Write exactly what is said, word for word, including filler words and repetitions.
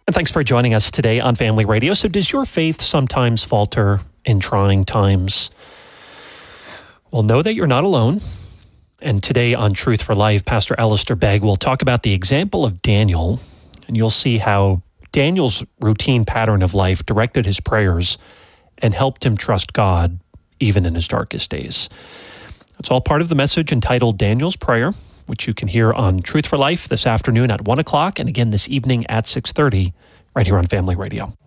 And thanks for joining us today on Family Radio. So does your faith sometimes falter in trying times? Well, know that you're not alone. And today on Truth for Life, Pastor Alistair Begg will talk about the example of Daniel, and you'll see how Daniel's routine pattern of life directed his prayers and helped him trust God even in his darkest days. It's all part of the message entitled Daniel's Prayer, which you can hear on Truth for Life this afternoon at one o'clock and again this evening at six thirty right here on Family Radio.